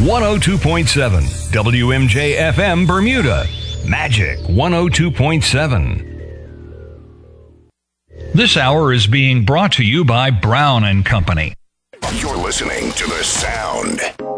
102.7 WMJ FM Bermuda. Magic 102.7. This hour is being brought to you by Brown & Company. You're listening to The Sound.